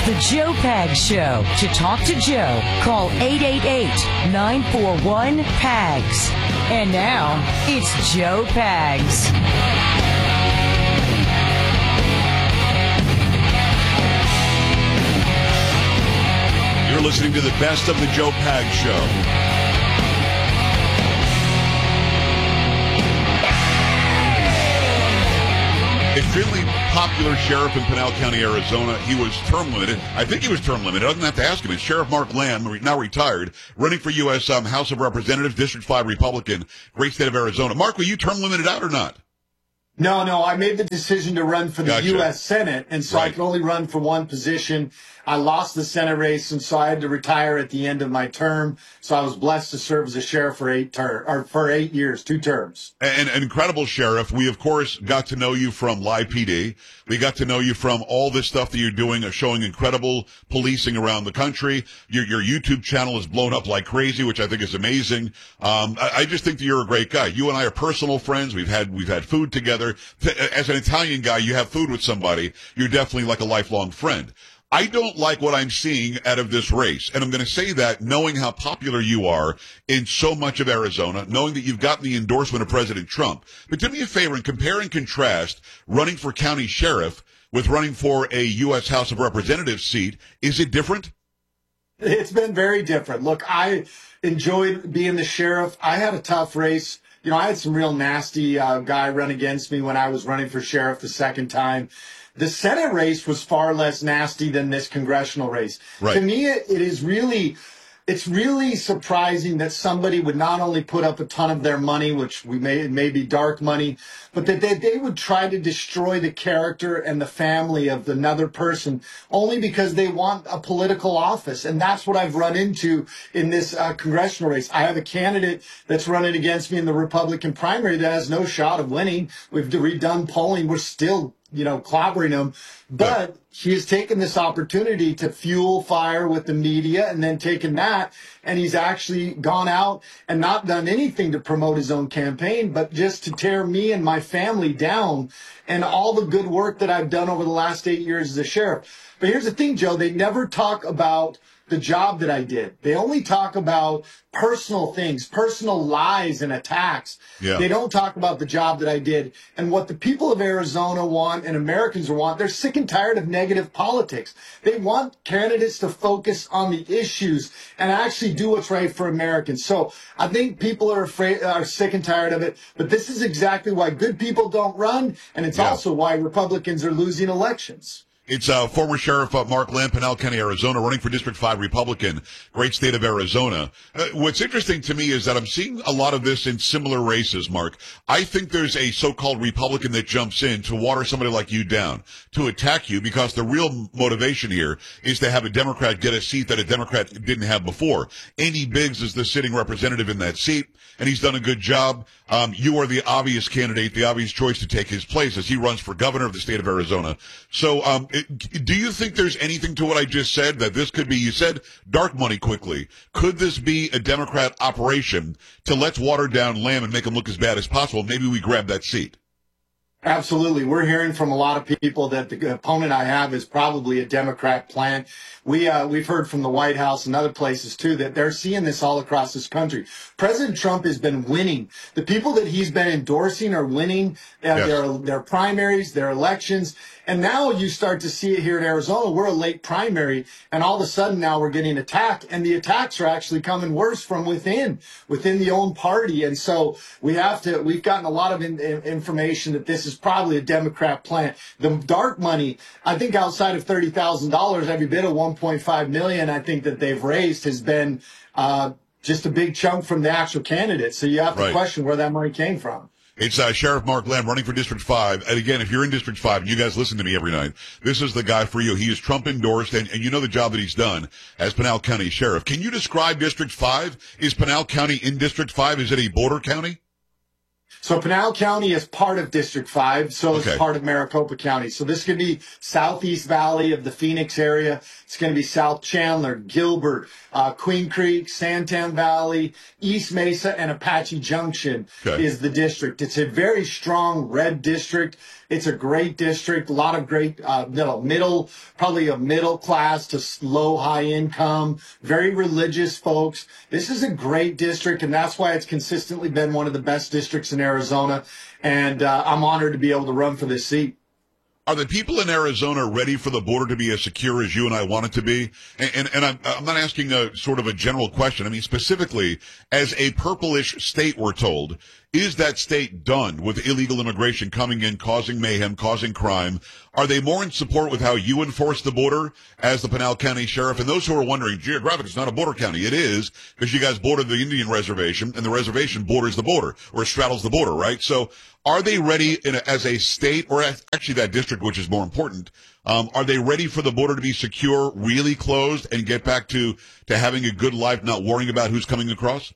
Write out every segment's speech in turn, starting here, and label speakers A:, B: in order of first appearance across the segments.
A: The Joe Pags Show. To talk to Joe, call 888-941-PAGS. And now, it's Joe Pags.
B: You're listening to the best of the Joe Pags Show. Extremely popular sheriff in Pinal County, Arizona. He was term limited. I think he was term limited. I don't have to ask him. It's Sheriff Mark Lamb, now retired, running for U.S. House of Representatives, District 5 Republican, great state of Arizona. Mark, were you term limited out or not?
C: No, I made the decision to run for the U.S. Senate, and so I could only run for one position. I lost the Senate race, and so I had to retire at the end of my term. So I was blessed to serve as a sheriff for 8 years, 2 terms.
B: An incredible sheriff. We, of course, got to know you from Live PD. We got to know you from all this stuff that you're doing, showing incredible policing around the country. Your YouTube channel is blown up like crazy, which I think is amazing. I just think that you're a great guy. You and I are personal friends. We've had food together. As an Italian guy, you have food with somebody. You're definitely like a lifelong friend. I don't like what I'm seeing out of this race, and I'm going to say that knowing how popular you are in so much of Arizona, knowing that you've gotten the endorsement of President Trump. But do me a favor and compare and contrast running for county sheriff with running for a U.S. House of Representatives seat. Is it different?
C: It's been very different. Look, I enjoyed being the sheriff. I had a tough race. You know, I had some real nasty guy run against me when I was running for sheriff the second time. The Senate race was far less nasty than this congressional race.
B: Right.
C: To me, it's really surprising that somebody would not only put up a ton of their money, which may be dark money, but that they would try to destroy the character and the family of another person only because they want a political office. And that's what I've run into in this congressional race. I have a candidate that's running against me in the Republican primary that has no shot of winning. We've redone polling. We're still clobbering him. But he has taken this opportunity to fuel fire with the media and then taken that, and he's actually gone out and not done anything to promote his own campaign, but just to tear me and my family down and all the good work that I've done over the last 8 years as a sheriff. But here's the thing, Joe, they never talk about the job that I did. They only talk about personal things, personal lies and attacks.
B: Yeah.
C: They don't talk about the job that I did. And what the people of Arizona want and Americans want, they're sick and tired of negative politics. They want candidates to focus on the issues and actually do what's right for Americans. So I think people are sick and tired of it. But this is exactly why good people don't run. And it's also why Republicans are losing elections.
B: It's former Sheriff Mark Lamb, Pinal County, Arizona, running for District 5 Republican, great state of Arizona. What's interesting to me is that I'm seeing a lot of this in similar races, Mark. I think there's a so-called Republican that jumps in to water somebody like you down, to attack you, because the real motivation here is to have a Democrat get a seat that a Democrat didn't have before. Andy Biggs is the sitting representative in that seat, and he's done a good job. You are the obvious candidate, the obvious choice to take his place as he runs for governor of the state of Arizona. So, do you think there's anything to what I just said, that this could be, you said dark money quickly. Could this be a Democrat operation to let's water down Lamb and make him look as bad as possible? Maybe we grab that seat.
C: Absolutely. We're hearing from a lot of people that the opponent I have is probably a Democrat plant. We've heard from the White House and other places too that they're seeing this all across this country. President Trump has been winning. The people that he's been endorsing are winning their primaries, their elections. And now you start to see it here in Arizona. We're a late primary, and all of a sudden now we're getting attacked, and the attacks are actually coming worse from within the own party. And so we've gotten a lot of information that this is probably a Democrat plant. The dark money, I think outside of $30,000, every bit of $1.5 million I think that they've raised has been just a big chunk from the actual candidates. So you have to question where that money came from.
B: It's Sheriff Mark Lamb running for District 5. And again, if you're in District 5, and you guys listen to me every night, this is the guy for you. He is Trump endorsed, and you know the job that he's done as Pinal County Sheriff. Can you describe District 5? Is Pinal County in District 5? Is it a border county?
C: So Pinal County is part of District 5, so it's
B: Okay.
C: part of Maricopa County. So this could be Southeast Valley of the Phoenix area. It's going to be South Chandler, Gilbert, Queen Creek, Santan Valley, East Mesa, and Apache Junction
B: Okay.
C: is the district. It's a very strong red district. It's a great district, a lot of great probably a middle class to low high income, very religious folks. This is a great district, and that's why it's consistently been one of the best districts in Arizona. And I'm honored to be able to run for this seat.
B: Are the people in Arizona ready for the border to be as secure as you and I want it to be? And I'm not asking a sort of a general question. I mean, specifically, as a purplish state, we're told, is that state done with illegal immigration coming in, causing mayhem, causing crime? Are they more in support with how you enforce the border as the Pinal County Sheriff? And those who are wondering, geographic, it's not a border county. It is, because you guys border the Indian reservation, and the reservation borders the border, or straddles the border, right? So are they ready as a state, or actually that district, which is more important, are they ready for the border to be secure, really closed, and get back to having a good life, not worrying about who's coming across?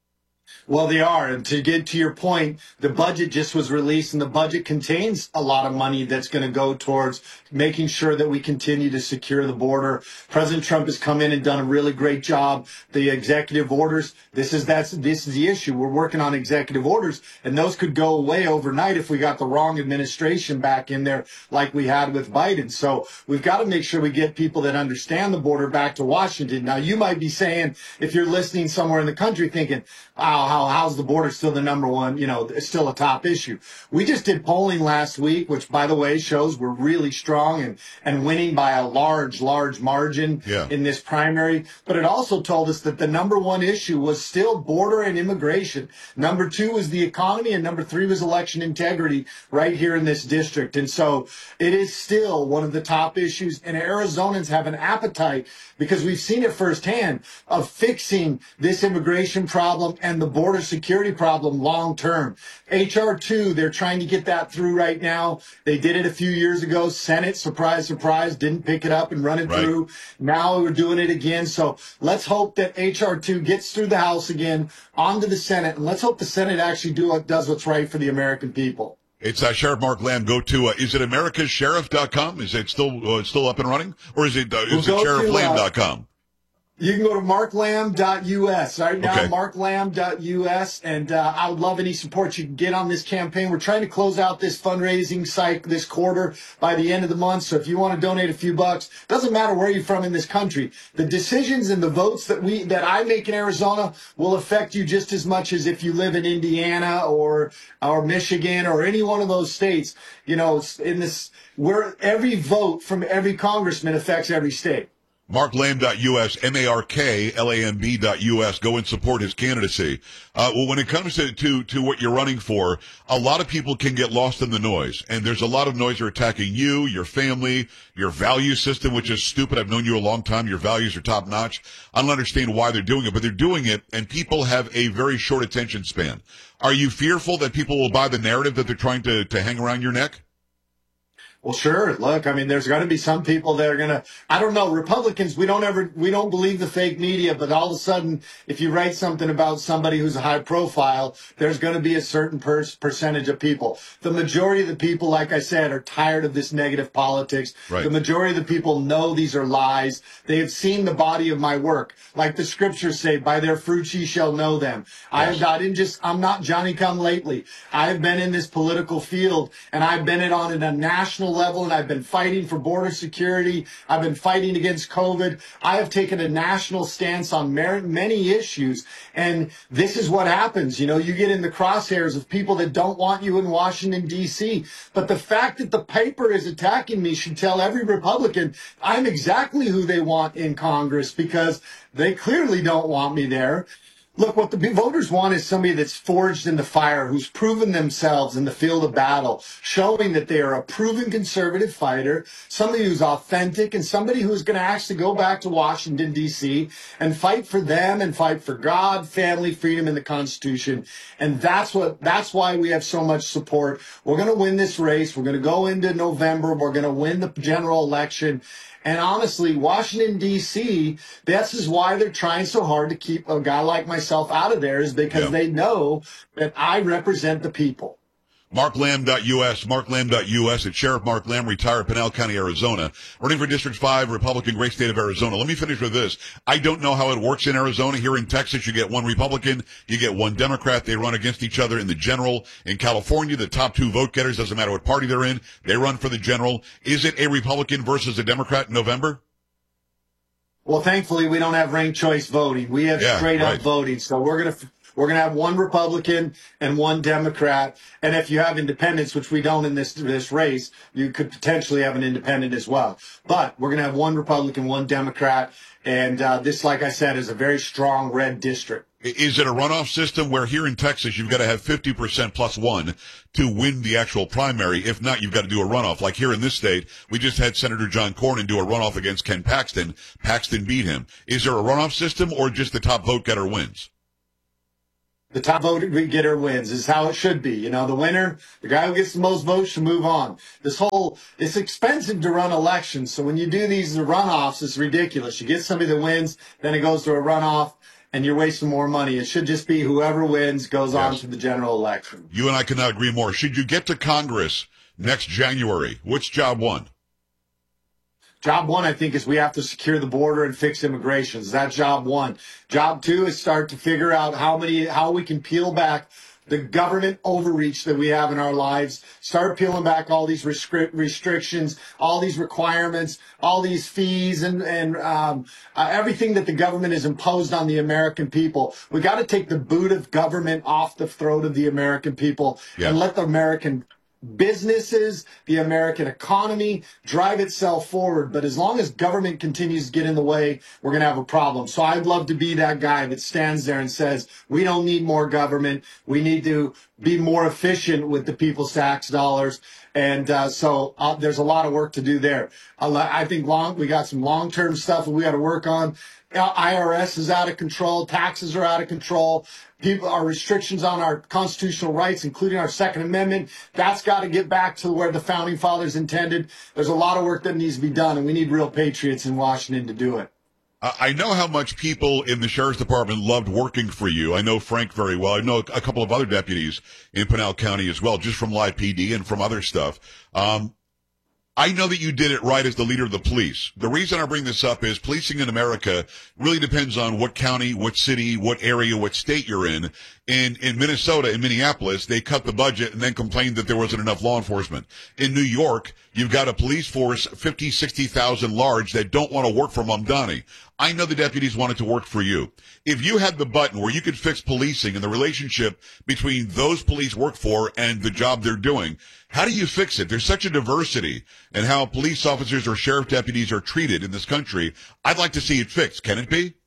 C: Well, they are. And to get to your point, the budget just was released, and the budget contains a lot of money that's going to go towards making sure that we continue to secure the border. President Trump has come in and done a really great job. The executive orders, this is the issue. We're working on executive orders, and those could go away overnight if we got the wrong administration back in there like we had with Biden. So we've got to make sure we get people that understand the border back to Washington. Now, you might be saying, if you're listening somewhere in the country thinking, wow, how's the border still the number one, it's still a top issue. We just did polling last week, which, by the way, shows we're really strong and winning by a large margin in this primary. But it also told us that the number one issue was still border and immigration. Number two was the economy, and number three was election integrity right here in this district. And so it is still one of the top issues, and Arizonans have an appetite, because we've seen it firsthand, of fixing this immigration problem and the border security problem long term. HR 2, they're trying to get that through right now. They did it a few years ago. Senate, surprise, surprise, didn't pick it up and run it through. Now we're doing it again. So let's hope that HR 2 gets through the House again, onto the Senate, and let's hope the Senate actually does what's right for the American people.
B: It's Sheriff Mark Lamb. Go to is it americassheriff.com? Is it still up and running, or is it sherifflamb.com?
C: You can go to marklamb.us. Right now,
B: Okay.
C: marklamb.us, and I would love any support you can get on this campaign. We're trying to close out this fundraising site this quarter by the end of the month. So if you want to donate a few bucks, doesn't matter where you're from in this country. The decisions and the votes that I make in Arizona will affect you just as much as if you live in Indiana or Michigan or any one of those states. Where every vote from every congressman affects every state.
B: marklamb.us, marklamb.us. Go and support his candidacy. Well, when it comes to what you're running for, a lot of people can get lost in the noise, and there's a lot of noise that are attacking you, your family, your value system, which is stupid. I've known you a long time. Your values are top notch. I don't understand why they're doing it, but they're doing it, and people have a very short attention span. Are you fearful that people will buy the narrative that they're trying to hang around your neck?
C: Well, sure. Look, I mean, there's going to be some people that are going to, I don't know, Republicans, we don't believe the fake media, but all of a sudden, if you write something about somebody who's a high profile, there's going to be a certain percentage of people. The majority of the people, like I said, are tired of this negative politics.
B: Right.
C: The majority of the people know these are lies. They have seen the body of my work. Like the scriptures say, by their fruits ye shall know them. Yes. I'm not Johnny come lately. I've been in this political field, and I've been on a national level, and I've been fighting for border security. I've been fighting against COVID. I have taken a national stance on many issues, and this is what happens. You get in the crosshairs of people that don't want you in Washington, D.C., but the fact that the paper is attacking me should tell every Republican I'm exactly who they want in Congress, because they clearly don't want me there. Look, what the voters want is somebody that's forged in the fire, who's proven themselves in the field of battle, showing that they are a proven conservative fighter, somebody who's authentic, and somebody who's going to actually go back to Washington, D.C. and fight for them and fight for God, family, freedom, and the Constitution. And that's why we have so much support. We're going to win this race. We're going to go into November. We're going to win the general election. And honestly, Washington, D.C., this is why they're trying so hard to keep a guy like myself out of there, is because they know that I represent the people.
B: MarkLamb.us, MarkLamb.us. It's Sheriff Mark Lamb, retired, Pinal County, Arizona, running for District 5, Republican, great state of Arizona. Let me finish with this. I don't know how it works in Arizona. Here in Texas, you get one Republican, you get one Democrat. They run against each other in the general. In California, the top two vote getters, doesn't matter what party they're in, they run for the general. Is it a Republican versus a Democrat in November?
C: Well, thankfully, we don't have ranked choice voting. We have straight up voting. So we're going to have one Republican and one Democrat. And if you have independents, which we don't in this race, you could potentially have an independent as well. But we're going to have one Republican, one Democrat. And this, like I said, is a very strong red district.
B: Is it a runoff system where here in Texas you've got to have 50% plus one to win the actual primary? If not, you've got to do a runoff. Like here in this state, we just had Senator John Cornyn do a runoff against Ken Paxton. Paxton beat him. Is there a runoff system or just the top vote getter wins?
C: The top vote getter wins is how it should be. You know, the winner, the guy who gets the most votes should move on. It's expensive to run elections. So when you do these runoffs, it's ridiculous. You get somebody that wins, then it goes to a runoff, and you're wasting more money. It should just be whoever wins goes on to the general election.
B: You and I cannot agree more. Should you get to Congress next January, what's job one?
C: Job one, I think, is we have to secure the border and fix immigration. That's job one. Job two is start to figure out how we can peel back the government overreach that we have in our lives, start peeling back all these restrictions, all these requirements, all these fees, and everything that the government has imposed on the American people. We got to take the boot of government off the throat of the American people and let the American businesses, the American economy drive itself forward. But as long as government continues to get in the way, we're going to have a problem. So I'd love to be that guy that stands there and says, we don't need more government. We need to be more efficient with the people's tax dollars. And so there's a lot of work to do there. I think we got some long-term stuff that we got to work on. IRS is out of control. Taxes are out of control. Our restrictions on our constitutional rights, including our Second Amendment, that's got to get back to where the founding fathers intended. There's a lot of work that needs to be done, and we need real patriots in Washington to do it.
B: I know how much people in the Sheriff's Department loved working for you. I know Frank very well. I know a couple of other deputies in Pinal County as well, just from Live PD and from other stuff. I know that you did it right as the leader of the police. The reason I bring this up is policing in America really depends on what county, what city, what area, what state you're in. In Minnesota, in Minneapolis, they cut the budget and then complained that there wasn't enough law enforcement. In New York, you've got a police force, 50, 60,000 large, that don't want to work for Mamdani. I know the deputies wanted to work for you. If you had the button where you could fix policing and the relationship between those police work for and the job they're doing, how do you fix it? There's such a diversity in how police officers or sheriff deputies are treated in this country. I'd like to see it fixed. Can it be?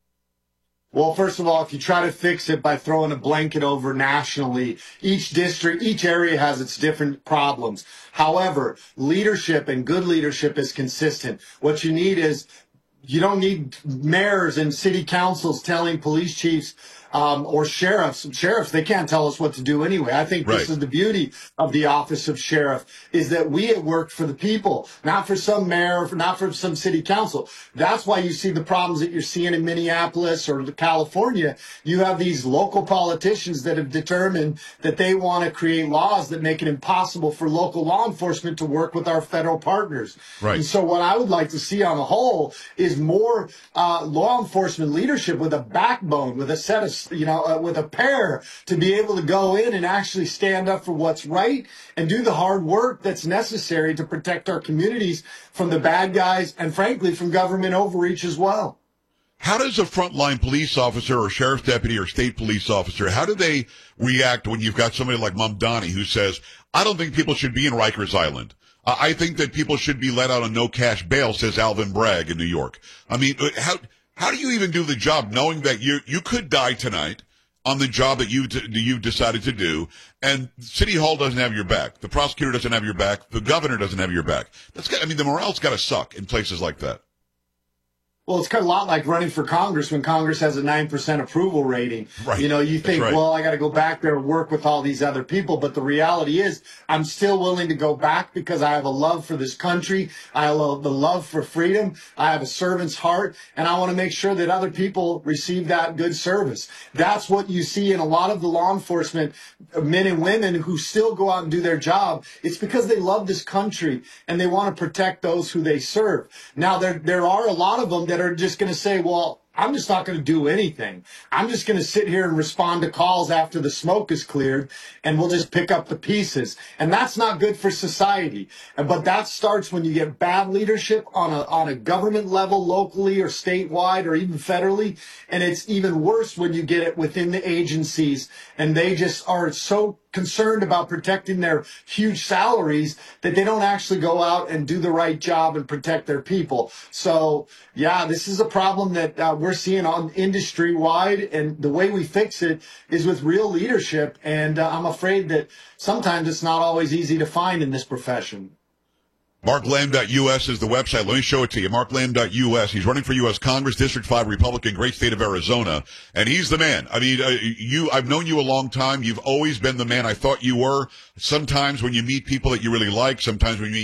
C: Well, first of all, if you try to fix it by throwing a blanket over nationally, each district, each area has its different problems. However, leadership and good leadership is consistent. What you need is, you don't need mayors and city councils telling police chiefs or sheriffs. Sheriffs, they can't tell us what to do anyway. I think this is the beauty of the office of sheriff, is that we have worked for the people, not for some mayor, not for some city council. That's why you see the problems that you're seeing in Minneapolis or California. You have these local politicians that have determined that they want to create laws that make it impossible for local law enforcement to work with our federal partners. Right. And so what I would like to see on the whole is more law enforcement leadership with a backbone, with a set of with a pair to be able to go in and actually stand up for what's right and do the hard work that's necessary to protect our communities from the bad guys and, frankly, from government overreach as well.
B: How does a frontline police officer or sheriff's deputy or state police officer, how do they react when you've got somebody like Mamdani who says, I don't think people should be in Rikers Island. I think that people should be let out on no cash bail, says Alvin Bragg in New York. I mean, how do you even do the job knowing that you could die tonight on the job that you've decided to do, and City Hall doesn't have your back, the prosecutor doesn't have your back, the governor doesn't have your back? The morale's got to suck in places like that.
C: Well, it's kind of a lot like running for Congress when Congress has a 9% approval rating.
B: Right.
C: You know, you
B: That's
C: think,
B: right.
C: well, I got to go back there and work with all these other people. But the reality is I'm still willing to go back because I have a love for this country. I have the love for freedom. I have a servant's heart, and I want to make sure that other people receive that good service. That's what you see in a lot of the law enforcement men and women who still go out and do their job. It's because they love this country and they want to protect those who they serve. Now, there are a lot of them that are just going to say, well, I'm just not going to do anything. I'm just going to sit here and respond to calls after the smoke is cleared, and we'll just pick up the pieces. And that's not good for society. But that starts when you get bad leadership on a government level, locally or statewide or even federally. And it's even worse when you get it within the agencies, and they just are so concerned about protecting their huge salaries that they don't actually go out and do the right job and protect their people. So, yeah, this is a problem that we're seeing on industry wide, and the way we fix it is with real leadership. And I'm afraid that sometimes it's not always easy to find in this profession.
B: MarkLamb.us is the website. Let me show it to you. MarkLamb.us. He's running for U.S. Congress, District 5 Republican, great state of Arizona. And he's the man. I mean, I've known you a long time. You've always been the man I thought you were. Sometimes when you meet people that you really like, sometimes when you meet